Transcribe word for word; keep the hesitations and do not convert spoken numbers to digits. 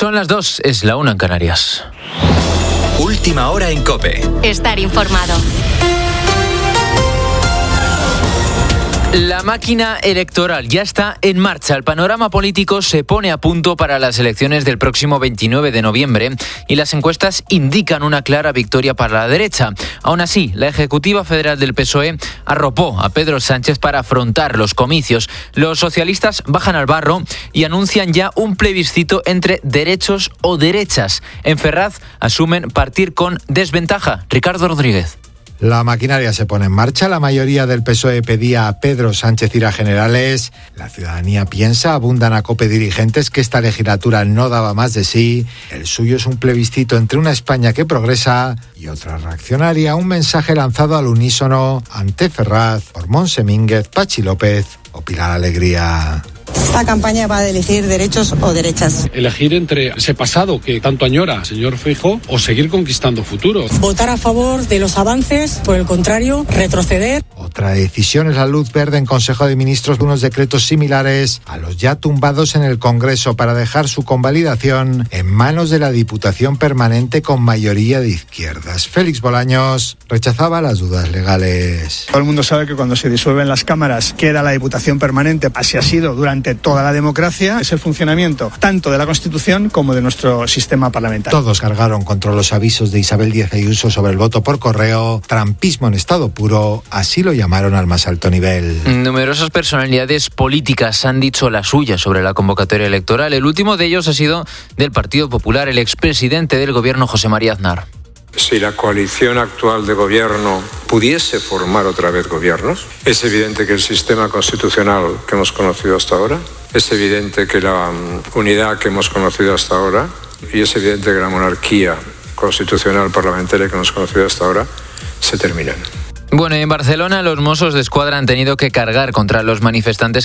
Son las dos, es la una en Canarias. Última hora en COPE. Estar informado. La máquina electoral ya está en marcha. El panorama político se pone a punto para las elecciones del próximo veintinueve de noviembre y las encuestas indican una clara victoria para la derecha. Aún así, la Ejecutiva Federal del P S O E arropó a Pedro Sánchez para afrontar los comicios. Los socialistas bajan al barro y anuncian ya un plebiscito entre derechos o derechas. En Ferraz asumen partir con desventaja. Ricardo Rodríguez. La maquinaria se pone en marcha. La mayoría del P S O E pedía a Pedro Sánchez ir a generales. La ciudadanía piensa, abundan a COPE dirigentes, que esta legislatura no daba más de sí. El suyo es un plebiscito entre una España que progresa y otra reaccionaria. Un mensaje lanzado al unísono ante Ferraz por Montse Mínguez, Pachi López o Pilar Alegría. Esta campaña va a elegir derechos o derechas. Elegir entre ese pasado que tanto añora, señor Feijóo, o seguir conquistando futuro. Votar a favor de los avances, por el contrario, retroceder. Otra decisión es la luz verde en Consejo de Ministros de unos decretos similares a los ya tumbados en el Congreso para dejar su convalidación en manos de la Diputación Permanente con mayoría de izquierdas. Félix Bolaños rechazaba las dudas legales. Todo el mundo sabe que cuando se disuelven las cámaras queda la Diputación Permanente. Así ha sido durante toda la democracia. Es el funcionamiento tanto de la Constitución como de nuestro sistema parlamentario. Todos cargaron contra los avisos de Isabel Díaz Ayuso sobre el voto por correo. Trampismo en estado puro, así lo llamaron al más alto nivel. Numerosas personalidades políticas han dicho la suya sobre la convocatoria electoral. El último de ellos ha sido del Partido Popular, el expresidente del gobierno José María Aznar. Si la coalición actual de gobierno pudiese formar otra vez gobiernos, es evidente que el sistema constitucional que hemos conocido hasta ahora, es evidente que la unidad que hemos conocido hasta ahora y es evidente que la monarquía constitucional parlamentaria que hemos conocido hasta ahora se terminan. Bueno, y en Barcelona los Mossos de Escuadra han tenido que cargar contra los manifestantes